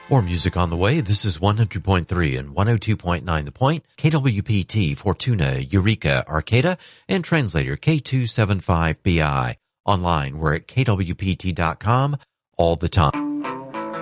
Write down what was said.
More music on the way. This is 100.3 and 102.9 The Point, KWPT, Fortuna, Eureka, Arcata, and translator K275BI. Online, we're at kwpt.com all the time.